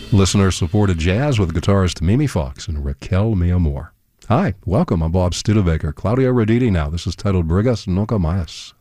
Listener-supported jazz with guitarist Mimi Fox and Raquel Mi Amor. Hi, welcome. I'm Bob Studebaker. Claudio Roditi now. This is titled Brigas Nunca Más.